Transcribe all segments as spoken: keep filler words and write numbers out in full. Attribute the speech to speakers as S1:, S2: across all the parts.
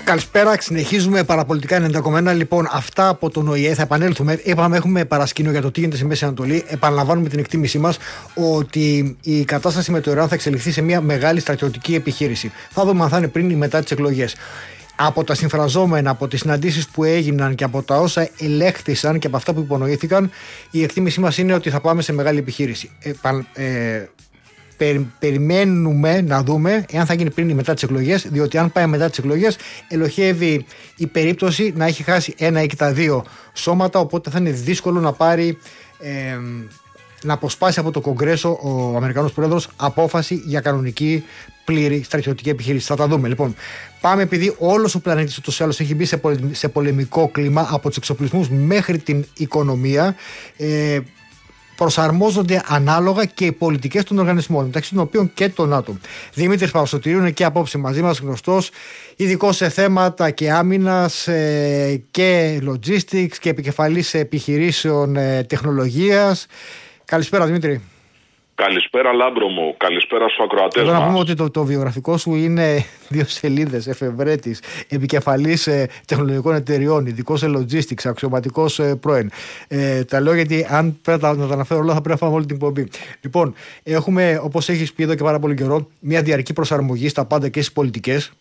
S1: Καλησπέρα, συνεχίζουμε παραπολιτικά ενενήντα κόμμα ένα. Λοιπόν, αυτά από τον Ο Η Ε, θα επανέλθουμε. Είπαμε, έχουμε παρασκήνιο για το τι γίνεται στη Μέση Ανατολή. Επαναλαμβάνουμε την εκτίμησή μας ότι η κατάσταση με το Ιράν θα εξελιχθεί σε μια μεγάλη στρατιωτική επιχείρηση. Θα δούμε αν θα είναι πριν ή μετά τις εκλογές. Από τα συμφραζόμενα, από τις συναντήσεις που έγιναν και από τα όσα ελέγχθησαν και από αυτά που υπονοήθηκαν, η εκτίμησή μας είναι ότι θα πάμε σε μεγάλη επιχείρηση. Ε, ε, Περι, περιμένουμε να δούμε εάν θα γίνει πριν ή μετά τις εκλογές, διότι αν πάει μετά τις εκλογές ελοχεύει η περίπτωση να έχει χάσει ένα ή και τα δύο σώματα, οπότε θα είναι δύσκολο να πάρει ε, να αποσπάσει από το Κογκρέσο ο Αμερικανός Πρόεδρος απόφαση για κανονική πλήρη στρατιωτική επιχείρηση. Θα τα δούμε. Λοιπόν, πάμε, επειδή όλος ο πλανήτης ούτως ή άλλως έχει μπει σε, πολε, σε πολεμικό κλίμα, από τους εξοπλισμούς μέχρι την οικονομία. ε, Προσαρμόζονται ανάλογα και οι πολιτικές των οργανισμών, μεταξύ των οποίων και το ΝΑΤΟ. Δημήτρης Παπαστοτηρίου είναι και απόψε μαζί μας, γνωστός, ειδικός σε θέματα και άμυνας και logistics και επικεφαλής επιχειρήσεων τεχνολογίας. Καλησπέρα, Δημήτρη.
S2: Καλησπέρα, Λάμπρο μου. Καλησπέρα στους ακροατές μας.
S1: Να πούμε ότι το, το βιογραφικό σου είναι δύο σελίδες, εφευρέτης, επικεφαλής ε, τεχνολογικών εταιριών, ειδικός σε logistics, αξιωματικός ε, πρώην. Ε, τα λέω γιατί αν πρέπει να τα αναφέρω όλα θα πρέπει να φάμε όλη την εκπομπή. Λοιπόν, έχουμε, όπως έχεις πει εδώ και πάρα πολύ καιρό, μια διαρκή προσαρμογή στα πάντα και στις πολιτικές.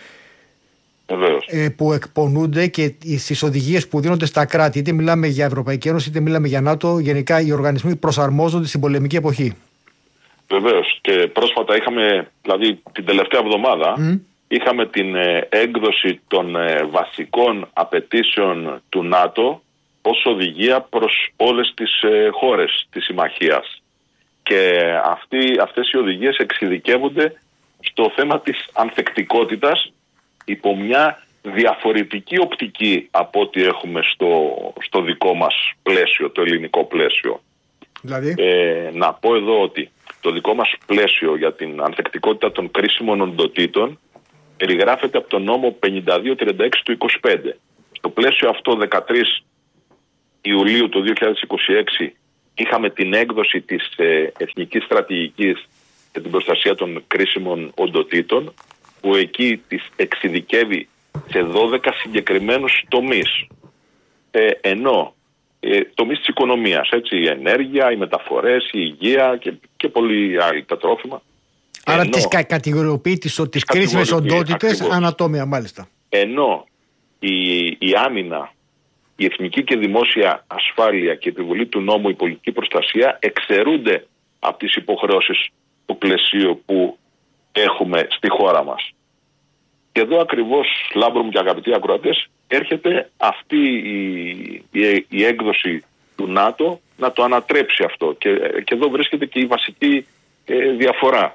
S1: Ε, που εκπονούνται και στις οδηγίες που δίνονται στα κράτη, είτε μιλάμε για Ευρωπαϊκή Ένωση είτε μιλάμε για ΝΑΤΟ, γενικά οι οργανισμοί προσαρμόζονται στην πολεμική εποχή.
S2: Βεβαίως. Και πρόσφατα είχαμε, δηλαδή την τελευταία εβδομάδα, mm. είχαμε την ε, έκδοση των ε, βασικών απαιτήσεων του ΝΑΤΟ ως οδηγία προς όλες τις ε, χώρες της συμμαχίας. Και αυτοί, αυτές οι οδηγίες εξειδικεύονται στο θέμα της ανθεκτικότητας υπό μια διαφορετική οπτική από ό,τι έχουμε στο, στο δικό μας πλαίσιο, το ελληνικό πλαίσιο.
S1: Δηλαδή?
S2: Ε, να πω εδώ ότι το δικό μας πλαίσιο για την ανθεκτικότητα των κρίσιμων οντοτήτων περιγράφεται από τον νόμο πενήντα δύο τριάντα έξι του είκοσι πέντε. Στο πλαίσιο αυτό, δεκατρείς Ιουλίου του δύο χιλιάδες είκοσι έξι, είχαμε την έκδοση της ε, Εθνικής Στρατηγικής για την προστασία των κρίσιμων οντοτήτων, που εκεί τις εξειδικεύει σε δώδεκα συγκεκριμένους τομείς. Ε, ενώ ε, τομείς της οικονομίας, έτσι, η ενέργεια, οι μεταφορές, η υγεία και, και πολλοί άλλοι, τα τρόφιμα.
S1: Άρα ενώ, τις κα, κατηγοριοποιεί τις, τις κρίσιμες οντότητες ανατόμια, μάλιστα.
S2: Ενώ η, η άμυνα, η εθνική και δημόσια ασφάλεια και η επιβολή του νόμου, η πολιτική προστασία εξαιρούνται από τις υποχρεώσεις του πλαισίου που έχουμε στη χώρα μας. Και εδώ ακριβώς, Λάμπρο μου και αγαπητοί ακροατές, έρχεται αυτή η, η, η έκδοση του ΝΑΤΟ να το ανατρέψει αυτό. Και, και εδώ βρίσκεται και η βασική ε, διαφορά.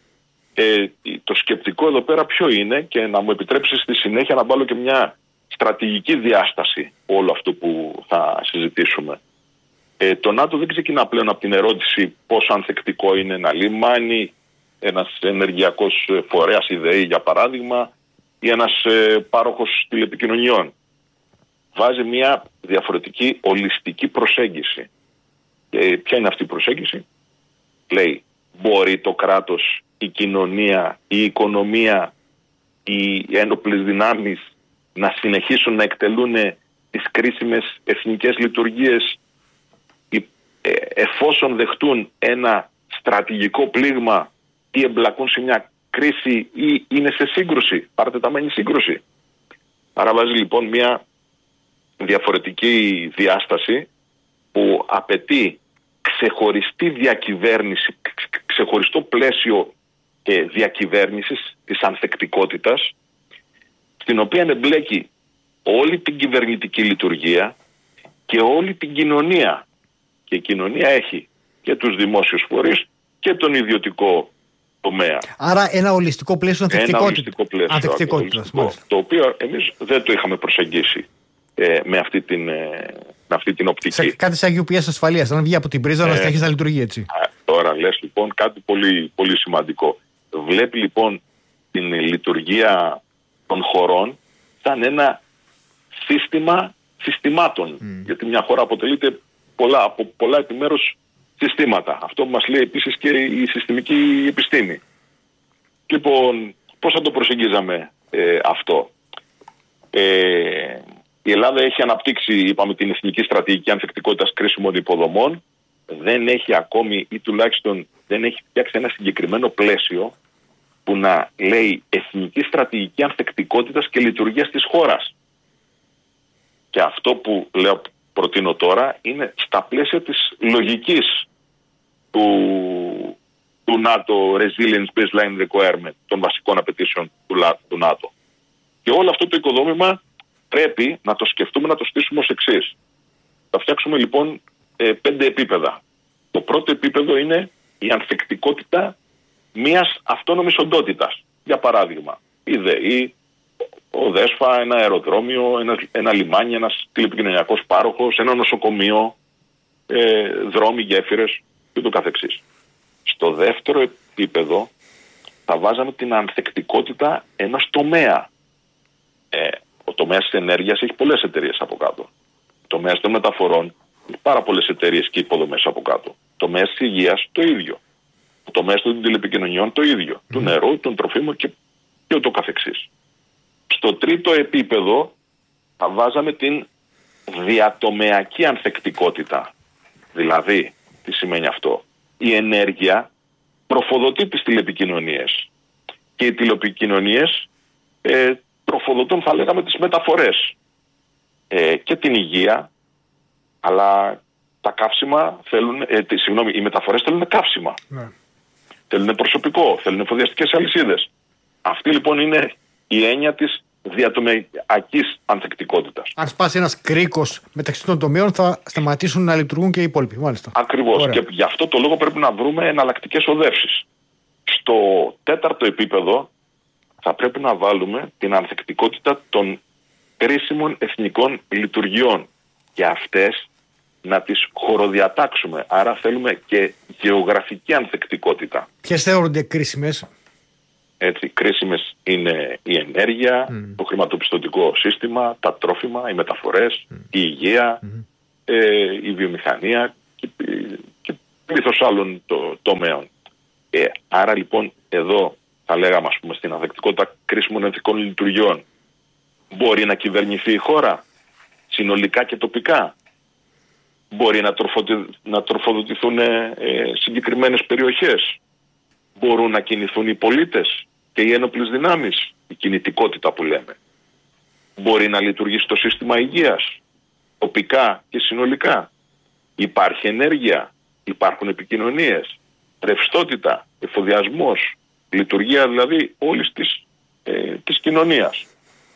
S2: Ε, το σκεπτικό εδώ πέρα ποιο είναι, και να μου επιτρέψει στη συνέχεια να βάλω και μια στρατηγική διάσταση όλο αυτό που θα συζητήσουμε. Ε, το ΝΑΤΟ δεν ξεκινά πλέον από την ερώτηση πόσο ανθεκτικό είναι ένα λιμάνι, ένας ενεργειακός φορέας, η ΔΕΗ για παράδειγμα, ή ένας ε, πάροχος τηλεπικοινωνιών. Βάζει μια διαφορετική ολιστική προσέγγιση. Και ποια είναι αυτή η προσέγγιση? Λέει, μπορεί το κράτος, η κοινωνία, η οικονομία, οι ένοπλες δυνάμεις να συνεχίσουν να εκτελούν τις κρίσιμες εθνικές λειτουργίες ε, εφόσον δεχτούν ένα στρατηγικό πλήγμα ή εμπλακούν σε μια κρίση ή είναι σε σύγκρουση, παρατεταμένη σύγκρουση. Άρα βάζει λοιπόν μια διαφορετική διάσταση που απαιτεί ξεχωριστή διακυβέρνηση, ξεχωριστό πλαίσιο και διακυβέρνησης της ανθεκτικότητας, στην οποία εμπλέκει όλη την κυβερνητική λειτουργία και όλη την κοινωνία. Και η κοινωνία έχει και τους δημόσιους φορείς και τον ιδιωτικό τομέα.
S1: Άρα ένα ολιστικό πλαίσιο ανθεκτικότητας.
S2: Το οποίο εμείς δεν το είχαμε προσεγγίσει ε, με, αυτή την, ε, με αυτή την οπτική.
S1: Σε κάτι σαν γιου πι ες ασφαλείας, αν βγει από την πρίζα ε, να συνεχίσει να λειτουργεί έτσι.
S2: Α, τώρα λες λοιπόν κάτι πολύ, πολύ σημαντικό. Βλέπει λοιπόν την λειτουργία των χωρών σαν ένα σύστημα συστημάτων. Mm. Γιατί μια χώρα αποτελείται πολλά, από πολλά επιμέρους συστήματα. Αυτό που μας λέει επίσης και η συστημική επιστήμη. Λοιπόν, πώς θα το προσεγγίζαμε ε, αυτό? Ε, η Ελλάδα έχει αναπτύξει, είπαμε, την εθνική στρατηγική ανθεκτικότητας κρίσιμων υποδομών. Δεν έχει ακόμη, ή τουλάχιστον δεν έχει φτιάξει ένα συγκεκριμένο πλαίσιο που να λέει εθνική στρατηγική ανθεκτικότητας και λειτουργίας της χώρας. Και αυτό που λέω, προτείνω τώρα, είναι στα πλαίσια της λογικής του, του NATO Resilience Baseline Requirement, των βασικών απαιτήσεων του, του ΝΑΤΟ. Και όλο αυτό το οικοδόμημα πρέπει να το σκεφτούμε, να το στήσουμε ως εξής. Θα φτιάξουμε λοιπόν ε, πέντε επίπεδα. Το πρώτο επίπεδο είναι η ανθεκτικότητα μιας αυτόνομης οντότητας. Για παράδειγμα, η ΔΕΗ, ο ΔΕΣΦΑ, ένα αεροδρόμιο, ένα, ένα λιμάνι, ένας τηλεπικοινωνιακός πάροχος, ένα νοσοκομείο, ε, δρόμοι, γέφυρες και το καθεξής. Στο δεύτερο επίπεδο θα βάζαμε την ανθεκτικότητα ενός τομέα. Ε, ο τομέας της ενέργειας έχει πολλές εταιρείες από κάτω. Ο τομέας των μεταφορών έχει πάρα πολλές εταιρείες και υποδομές από κάτω. Ο τομέας της υγείας το ίδιο. Ο τομέας των τηλεπικοινωνιών το ίδιο. Mm. Του νερού, των τροφίμων και, και ούτω καθεξής. Στο τρίτο επίπεδο θα βάζαμε την διατομεακή ανθεκτικότητα. Δηλαδή, τι σημαίνει αυτό? Η ενέργεια τροφοδοτεί τις τηλεπικοινωνίες και οι τηλεπικοινωνίες ε, τροφοδοτούν, θα λέγαμε, τις μεταφορές ε, και την υγεία, αλλά τα καύσιμα θέλουν, ε, τι, συγγνώμη, οι μεταφορές θέλουν καύσιμα. Ναι. Θέλουν προσωπικό, θέλουν εφοδιαστικές αλυσίδες. Αυτή λοιπόν είναι η έννοια της διατομεακής ανθεκτικότητας.
S1: Αν σπάσει ένας κρίκος μεταξύ των τομέων, θα σταματήσουν να λειτουργούν και οι υπόλοιποι. Μάλιστα.
S2: Ακριβώς. Ωραία. Και γι' αυτό το λόγο πρέπει να βρούμε εναλλακτικές οδεύσεις. Στο τέταρτο επίπεδο θα πρέπει να βάλουμε την ανθεκτικότητα των κρίσιμων εθνικών λειτουργιών και αυτές να τις χωροδιατάξουμε. Άρα θέλουμε και γεωγραφική ανθεκτικότητα.
S1: Ποιες θεωρούνται κρίσιμες?
S2: Έτσι, κρίσιμες είναι η ενέργεια, mm. το χρηματοπιστωτικό σύστημα, τα τρόφιμα, οι μεταφορές, mm. η υγεία, mm. ε, η βιομηχανία και, και πλήθος άλλων το, τομέων. Ε, άρα λοιπόν εδώ θα λέγαμε, ας πούμε, στην ανθεκτικότητα κρίσιμων εθνικών λειτουργιών, μπορεί να κυβερνηθεί η χώρα συνολικά και τοπικά. Μπορεί να, τροφοδη, να τροφοδοτηθούν ε, συγκεκριμένες περιοχές. Μπορούν να κινηθούν οι πολίτες και οι ένοπλες δυνάμεις, η κινητικότητα που λέμε. Μπορεί να λειτουργήσει το σύστημα υγείας, τοπικά και συνολικά. Υπάρχει ενέργεια, υπάρχουν επικοινωνίες, ρευστότητα, εφοδιασμός, λειτουργία δηλαδή όλης της, ε, της κοινωνίας.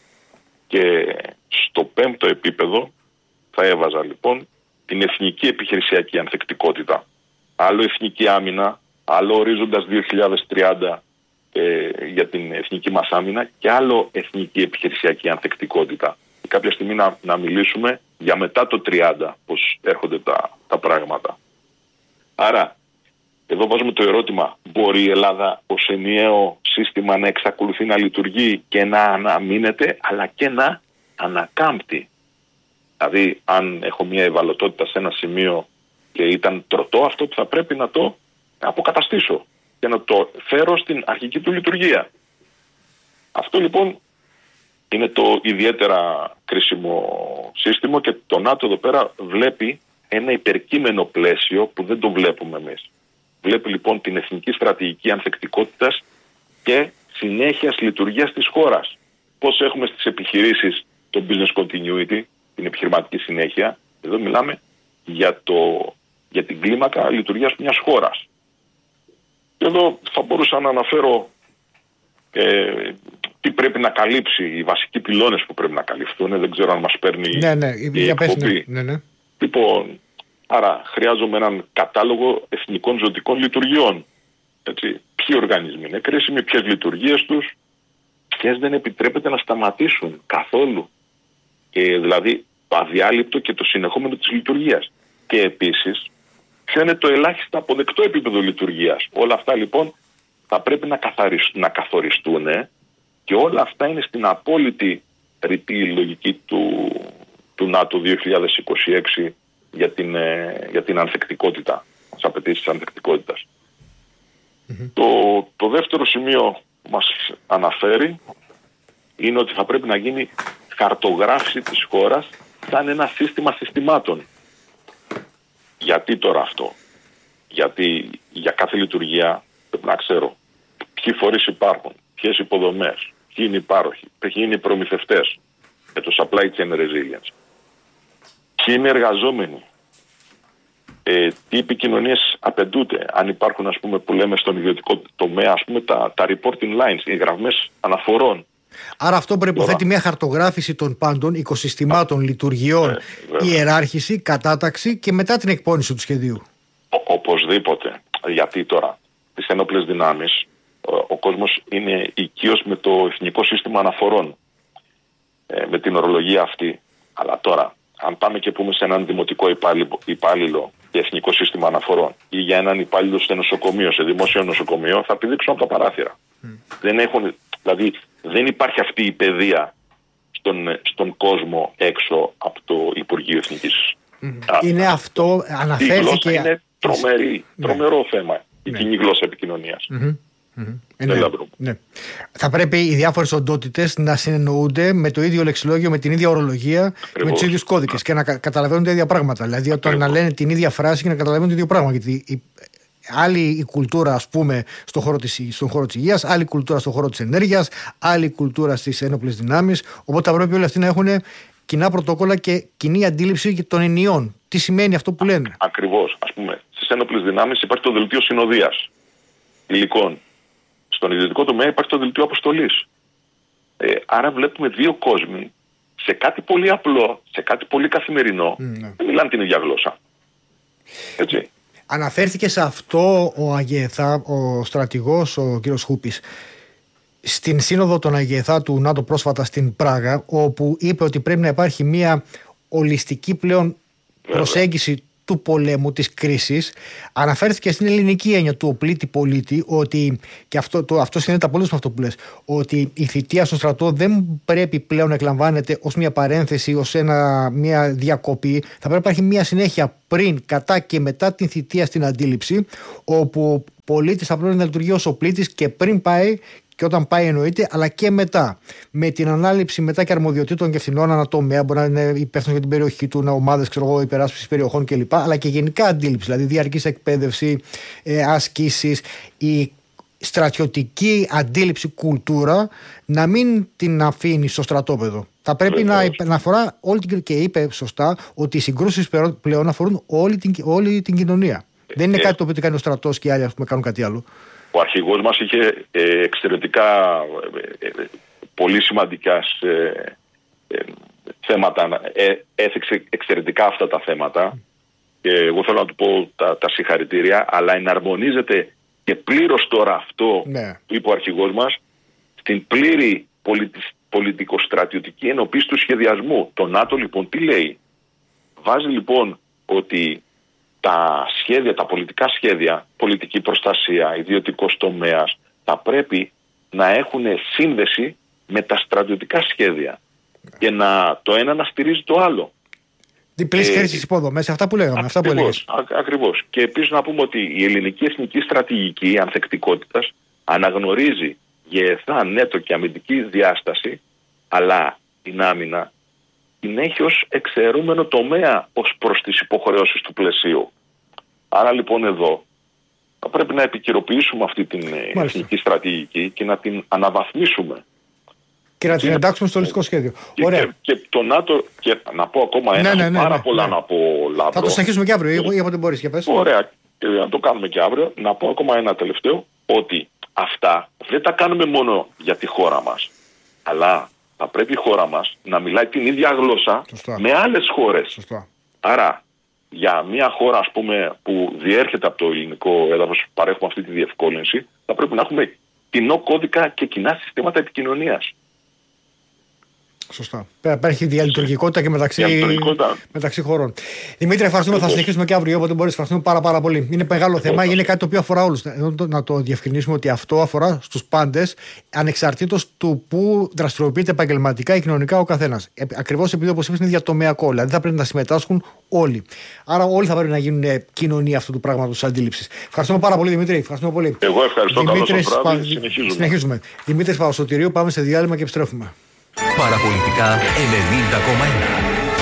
S2: Και στο πέμπτο επίπεδο θα έβαζα λοιπόν την εθνική επιχειρησιακή ανθεκτικότητα. Άλλο εθνική άμυνα, άλλο ορίζοντας δύο χιλιάδες τριάντα ε, για την εθνική μας άμυνα και άλλο εθνική επιχειρησιακή ανθεκτικότητα. Και κάποια στιγμή να, να μιλήσουμε για μετά το τριάντα, πώς έρχονται τα, τα πράγματα. Άρα, εδώ βάζουμε το ερώτημα, μπορεί η Ελλάδα ως ενιαίο σύστημα να εξακολουθεί να λειτουργεί και να αναμείνεται, αλλά και να ανακάμπτει. Δηλαδή, αν έχω μια ευαλωτότητα σε ένα σημείο και ήταν τροτό, αυτό που θα πρέπει να το αποκαταστήσω και να το φέρω στην αρχική του λειτουργία. Αυτό λοιπόν είναι το ιδιαίτερα κρίσιμο σύστημα και το ΝΑΤΟ εδώ πέρα βλέπει ένα υπερκείμενο πλαίσιο που δεν το βλέπουμε εμείς. Βλέπει λοιπόν την εθνική στρατηγική ανθεκτικότητας και συνέχειας λειτουργίας της χώρας. Πώς έχουμε στις επιχειρήσεις το business continuity, την επιχειρηματική συνέχεια. Εδώ μιλάμε για, το, για την κλίμακα λειτουργίας μιας χώρας. Και εδώ θα μπορούσα να αναφέρω ε, τι πρέπει να καλύψει, οι βασικοί πυλώνες που πρέπει να καλυφθούν. Δεν ξέρω αν μας παίρνει
S1: ναι, ναι,
S2: η εκπομπή.
S1: Ναι, ναι.
S2: Λοιπόν, άρα χρειάζομαι έναν κατάλογο εθνικών ζωτικών λειτουργιών. Έτσι, ποιοι οργανισμοί είναι κρίσιμοι, ποιες λειτουργίες τους, ποιες δεν επιτρέπεται να σταματήσουν καθόλου. Και δηλαδή το αδιάλειπτο και το συνεχόμενο της λειτουργίας. Και επίσης, ποιο είναι το ελάχιστο αποδεκτό επίπεδο λειτουργίας. Όλα αυτά λοιπόν θα πρέπει να, να καθοριστούν και όλα αυτά είναι στην απόλυτη ρητή λογική του, του ΝΑΤΟ δύο χιλιάδες είκοσι έξι για την, ε, για την ανθεκτικότητα, τις απαιτήσεις της ανθεκτικότητας. Mm-hmm. Το, το δεύτερο σημείο που μας αναφέρει είναι ότι θα πρέπει να γίνει χαρτογράφηση της χώρας σαν ένα σύστημα συστημάτων. Γιατί τώρα αυτό? Γιατί για κάθε λειτουργία πρέπει να ξέρω ποιοι φορείς υπάρχουν, ποιες υποδομές, ποιοι είναι οι πάροχοι, ποιοι είναι οι προμηθευτές για το supply chain resilience, ποιοι είναι οι εργαζόμενοι, ε, τι επικοινωνίες απαιτούνται, αν υπάρχουν, ας πούμε, που λέμε στον ιδιωτικό τομέα, ας πούμε, τα, τα reporting lines, οι γραμμές αναφορών.
S1: Άρα αυτό προϋποθέτει μια χαρτογράφηση των πάντων, οικοσυστημάτων, λειτουργιών, ε, ιεράρχηση, κατάταξη και μετά την εκπόνηση του σχεδίου.
S2: Ο, οπωσδήποτε. Γιατί τώρα τις ένοπλες δυνάμεις ο, ο κόσμος είναι οικείος με το Εθνικό Σύστημα Αναφορών, ε, με την ορολογία αυτή. Αλλά τώρα, αν πάμε και πούμε σε έναν δημοτικό υπάλληλο, υπάλληλο για Εθνικό Σύστημα Αναφορών ή για έναν υπάλληλο σε νοσοκομείο, σε δημόσιο νοσοκομείο, θα πηδήξουν από τα παράθυρα. Mm. Δεν έχουν, δηλαδή δεν υπάρχει αυτή η παιδεία στον, στον κόσμο έξω από το Υπουργείο Εθνικής. Mm. Α,
S1: είναι α, αυτό, αναφέρθηκε...
S2: Είναι τρομερή, τρομερό ναι. θέμα η ναι. κοινή γλώσσα επικοινωνίας. Mm-hmm. Mm-hmm. Ναι,
S1: ναι. Θα πρέπει οι διάφορες οντότητες να συνεννοούνται με το ίδιο λεξιλόγιο, με την ίδια ορολογία, ακριβώς, με τους ίδιους κώδικες και να καταλαβαίνουν τα ίδια πράγματα. Δηλαδή, όταν να λένε την ίδια φράση και να καταλαβαίνουν το ίδιο πράγμα. Γιατί η, άλλη η κουλτούρα, ας πούμε, στον χώρο της, στον χώρο της υγείας, άλλη κουλτούρα στον χώρο της ενέργειας, άλλη κουλτούρα στις ένοπλες δυνάμεις. Οπότε θα πρέπει όλοι αυτοί να έχουν κοινά πρωτόκολλα και κοινή αντίληψη των ενιών. Τι σημαίνει αυτό που λένε.
S2: Ακριβώς. Ας πούμε, στις ένοπλες δυνάμεις υπάρχει το δελτίο συνοδείας υλικών. Στον ιδιωτικό τομέα υπάρχει το δελτίο αποστολής. Ε, άρα βλέπουμε δύο κόσμοι σε κάτι πολύ απλό, σε κάτι πολύ καθημερινό, mm, ναι. δεν μιλάνε την ίδια γλώσσα. Έτσι.
S1: Αναφέρθηκε σε αυτό ο ΑΓΕΘΑ, ο στρατηγός, ο κύριος Χούπης, στην σύνοδο των ΑΓΕΘΑ του ΝΑΤΟ πρόσφατα στην Πράγα, όπου είπε ότι πρέπει να υπάρχει μια ολιστική πλέον προσέγγιση του πολέμου, της κρίσης. Αναφέρθηκε στην ελληνική έννοια του οπλίτη πολίτη, ότι, και αυτό, το, αυτό συνδέεται απολύτως με αυτό που λες, ότι η θητεία στο στρατό δεν πρέπει πλέον να εκλαμβάνεται ως μια παρένθεση, ως ένα, μια διακοπή. Θα πρέπει να υπάρχει μια συνέχεια πριν, κατά και μετά την θητεία στην αντίληψη, όπου ο πολίτης θα πρέπει να λειτουργεί ως οπλίτης και πριν πάει και όταν πάει εννοείται, αλλά και μετά. Με την ανάληψη μετά και αρμοδιοτήτων και ευθυνών ανατομέα, μπορεί να είναι υπεύθυνο για την περιοχή του, να ομάδες υπεράσπισης περιοχών κλπ. Αλλά και γενικά αντίληψη, δηλαδή διαρκής εκπαίδευση, ε, ασκήσεις, η στρατιωτική αντίληψη, κουλτούρα, να μην την αφήνει στο στρατόπεδο. Θα πρέπει να, να αφορά όλη την, και είπε σωστά ότι οι συγκρούσεις πλέον αφορούν όλη την, όλη την κοινωνία. Ε, Δεν είναι ε, κάτι το οποίο κάνει ο στρατός και οι άλλοι ας πούμε, κάνουν κάτι άλλο.
S2: Ο αρχηγός μας είχε ε, εξαιρετικά ε, ε, πολύ σημαντικά ε, ε, θέματα, ε, έθιξε εξαιρετικά αυτά τα θέματα και εγώ θέλω να του πω τα, τα συγχαρητήρια, αλλά εναρμονίζεται και πλήρως τώρα αυτό ναι. που είπε ο αρχηγός μας στην πλήρη πολιτι, πολιτικοστρατιωτική ενοποίηση του σχεδιασμού. Το ΝΑΤΟ λοιπόν τι λέει? Βάζει λοιπόν ότι τα σχέδια, τα πολιτικά σχέδια, πολιτική προστασία, ιδιωτικός τομέας, θα πρέπει να έχουν σύνδεση με τα στρατιωτικά σχέδια και να, το ένα να στηρίζει το άλλο.
S1: Διπλής χρήση ε, υποδομές, αυτά που λέγαμε. Αυτά που
S2: ακριβώς, α, ακριβώς. Και επίσης να πούμε ότι η ελληνική εθνική στρατηγική ανθεκτικότητας αναγνωρίζει ΓΕΘΑ, νέτο και αμυντική διάσταση, αλλά την άμυνα την έχει ως εξαιρούμενο τομέα ως προς τις υποχρεώσεις του πλαισίου. Άρα λοιπόν εδώ θα πρέπει να επικαιροποιήσουμε αυτή την Μάλιστα. εθνική στρατηγική και να την αναβαθμίσουμε.
S1: Και να την εντάξουμε στο ολιστικό σχέδιο.
S2: Και,
S1: Ωραία.
S2: Και, και το ΝΑΤΟ, και να πω ακόμα ένα, ναι, ναι, ναι, πάρα ναι, πολλά ναι. να πω, Λαμπρό.
S1: Θα το συνεχίσουμε και αύριο, ή όποτε μπορείς και πες.
S2: Ωραία, και να το κάνουμε και αύριο. Να πω ακόμα ένα τελευταίο, ότι αυτά δεν τα κάνουμε μόνο για τη χώρα μας, αλλά θα πρέπει η χώρα μας να μιλάει την ίδια γλώσσα Σωστά. με άλλες χώρες. Σωστά. Άρα, για μια χώρα ας πούμε, που διέρχεται από το ελληνικό έδαφος, παρέχουμε αυτή τη διευκόλυνση, θα πρέπει να έχουμε κοινό κώδικα και κοινά συστήματα επικοινωνίας.
S1: Σωστά. Υπάρχει διαλειτουργικότητα και μεταξύ,
S2: διαλειτουργικότητα.
S1: μεταξύ χωρών. Δημήτρη, ευχαριστούμε. Θα συνεχίσουμε και αύριο όποτε μπορείς. Ευχαριστούμε πάρα, πάρα πολύ. Είναι μεγάλο θέμα. Είναι κάτι το οποίο αφορά όλους. Να το διευκρινίσουμε ότι αυτό αφορά στους πάντες, ανεξαρτήτως του που δραστηριοποιείται επαγγελματικά ή κοινωνικά ο καθένας. Ακριβώς επειδή, όπως είπες, είναι διατομεακό. Δηλαδή θα πρέπει να συμμετάσχουν όλοι. Άρα όλοι θα πρέπει να γίνουν κοινωνία αυτού του πράγματος αντίληψης. Ευχαριστούμε πάρα πολύ, Δημήτρη. Ευχαριστούμε πολύ.
S2: Εγώ ευχαριστώ. Καλώς βράδυ. Συνεχίζουμε.
S1: Συνεχίζουμε. Δημήτρης Παπασωτηρίου, πάμε σε διάλειμμα και επιστρέφουμε.
S3: Παραπολιτικά ενενήντα κόμμα ένα.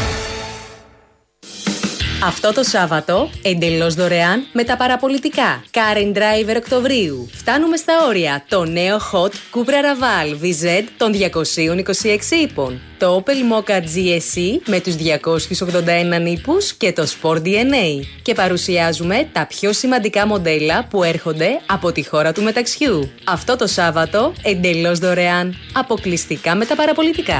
S4: Αυτό το Σάββατο, εντελώς δωρεάν με τα παραπολιτικά. Car and Driver Οκτωβρίου. Φτάνουμε στα όρια. Το νέο Hot Cupra Raval βι ζετ των διακόσιους είκοσι έξι ύπων. Το Opel Mokka τζι ες ι με τους διακόσιους ογδόντα ένα ύπους και το Sport ντι εν έι. Και παρουσιάζουμε τα πιο σημαντικά μοντέλα που έρχονται από τη χώρα του μεταξιού. Αυτό το Σάββατο, εντελώς δωρεάν. Αποκλειστικά με τα παραπολιτικά.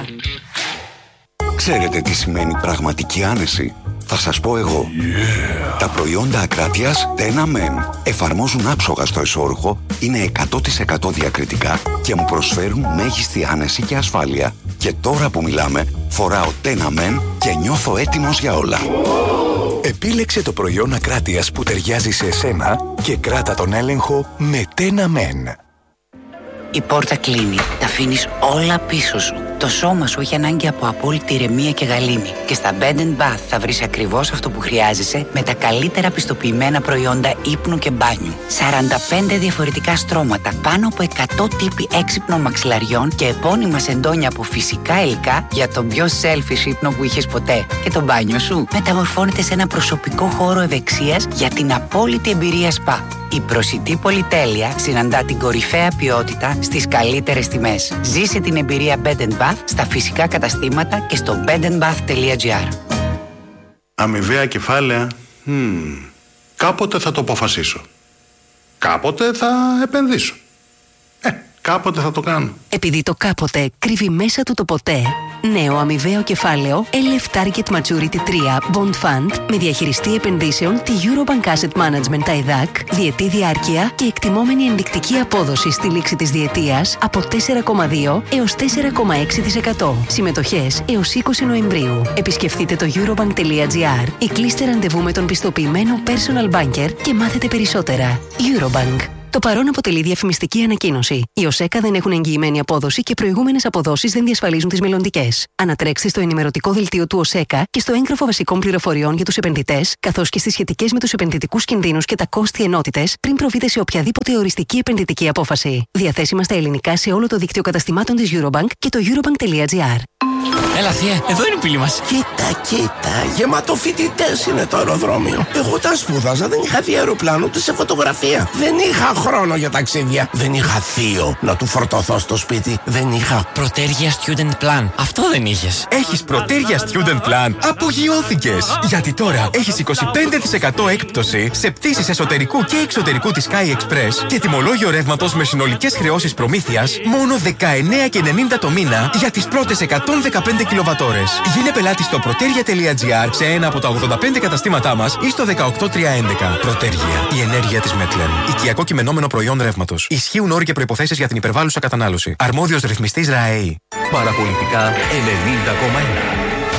S5: Ξέρετε τι σημαίνει πραγματική άνεση? Θα σας πω εγώ. Yeah. Τα προϊόντα Ακράτειας Tena Men εφαρμόζουν άψογα στο εσώρουχο, είναι εκατό τοις εκατό διακριτικά και μου προσφέρουν μέγιστη άνεση και ασφάλεια. Και τώρα που μιλάμε, φοράω Tena Men και νιώθω έτοιμος για όλα.
S6: Επίλεξε το προϊόν Ακράτειας που ταιριάζει σε εσένα και κράτα τον έλεγχο με Tena Men.
S7: Η πόρτα κλείνει, τα αφήνεις όλα πίσω σου. Το σώμα σου έχει ανάγκη από απόλυτη ηρεμία και γαλήνη. Και στα Bed and Bath θα βρεις ακριβώς αυτό που χρειάζεσαι με τα καλύτερα πιστοποιημένα προϊόντα ύπνου και μπάνιου. σαράντα πέντε διαφορετικά στρώματα, πάνω από εκατό τύποι έξυπνων μαξιλαριών και επώνυμα σεντόνια από φυσικά υλικά για τον πιο selfish ύπνο που είχες ποτέ. Και το μπάνιο σου μεταμορφώνεται σε ένα προσωπικό χώρο ευεξίας για την απόλυτη εμπειρία σπα. Η προσιτή πολυτέλεια συναντά την κορυφαία ποιότητα στις καλύτερες τιμές. Ζήσε την εμπειρία Bed and Bath στα φυσικά καταστήματα και στο bed and bath τελεία gr.
S8: Αμοιβαία κεφάλαια. Hmm. Κάποτε θα το αποφασίσω. Κάποτε θα επενδύσω. Ε, κάποτε θα το κάνω.
S9: Επειδή το κάποτε κρύβει μέσα του το ποτέ, νέο αμοιβαίο κεφάλαιο ελ εφ Target Maturity τρία Bond Fund με διαχειριστή επενδύσεων τη Eurobank Asset Management τα ΕΔΑΚ, διετή διάρκεια και εκτιμόμενη ενδεικτική απόδοση στη λήξη της διετίας από τέσσερα κόμμα δύο έως τέσσερα κόμμα έξι τοις εκατό. Συμμετοχές έως είκοσι Νοεμβρίου. Επισκεφτείτε το eurobank τελεία gr ή κλείστε ραντεβού με τον πιστοποιημένο personal banker και μάθετε περισσότερα. Eurobank. Το παρόν αποτελεί διαφημιστική ανακοίνωση. Οι ΟΣΕΚΑ δεν έχουν εγγυημένη απόδοση και προηγούμενες αποδόσεις δεν διασφαλίζουν τις μελλοντικές. Ανατρέξτε στο ενημερωτικό δελτίο του ΟΣΕΚΑ και στο έγγραφο βασικών πληροφοριών για τους επενδυτές, καθώς και στις σχετικές με τους επενδυτικούς κινδύνους και τα κόστη ενότητες, πριν προβείτε σε οποιαδήποτε οριστική επενδυτική απόφαση. Διαθέσιμα στα ελληνικά σε όλο το δίκτυο καταστημάτων της Eurobank και το eurobank τελεία gr.
S10: Έλα, θεία, εδώ είναι η πύλη μας.
S11: Κοίτα, κοίτα, γεμάτο φοιτητές είναι το αεροδρόμιο. Εγώ όταν σπούδαζα δεν είχα δει αεροπλάνο ούτε σε φωτογραφία. Δεν είχα χρόνο για ταξίδια. Δεν είχα θείο να του φορτωθώ στο σπίτι. Δεν είχα
S10: Πρωτέργεια Student Plan. Αυτό δεν είχες.
S12: Έχεις Πρωτέργεια Student Plan. Απογειώθηκες. Γιατί τώρα έχεις είκοσι πέντε τοις εκατό έκπτωση σε πτήσεις εσωτερικού και εξωτερικού της Sky Express και τιμολόγιο ρεύματος με συνολικές χρεώσεις προμήθειας μόνο δεκαεννέα και ενενήντα το μήνα για τις πρώτες εκατόν δεκαπέντε κιλοβατόρες. Γίνε πελάτη στο πρωτέργεια τελεία gr σε ένα από τα ογδόντα πέντε καταστήματά μας ή στο δεκαοκτώ τριακόσια έντεκα. Πρωτέργεια. Η ενέργεια της Μέτλεν. Οικιακό κειμενόμενο προϊόν ρεύματος. Ισχύουν όροι και προϋποθέσεις για την υπερβάλλουσα κατανάλωση. Αρμόδιος ρυθμιστής ΡΑΕΗ.
S3: Παραπολιτικά ενενήντα κόμμα ένα.